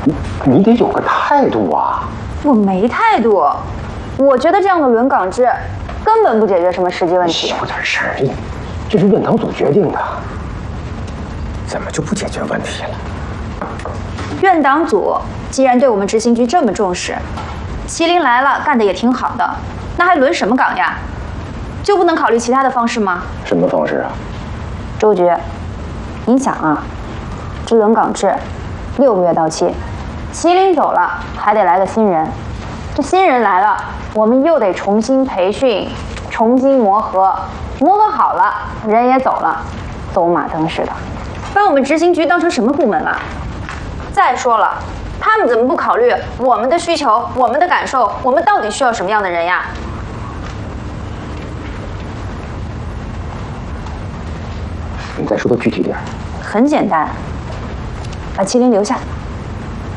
你得有个态度啊！ 我没态度，我觉得这样的轮岗制根本不解决什么实际问题。 有点事儿，这是院党组决定的，怎么就不解决问题了？ 院党组既然对我们执行局这么重视，麒麟来了干的也挺好的，那还轮什么岗呀？就不能考虑其他的方式吗？ 什么方式啊？ 周局，你想啊，这轮岗制6个月到期，麒麟走了还得来个新人，这新人来了，我们又得重新培训，重新磨合，磨合好了，人也走了，走马灯似的，把我们执行局当成什么部门了？再说了，他们怎么不考虑我们的需求、我们的感受，我们到底需要什么样的人呀？ 你再说的具体点。 很简单，把麒麟留下。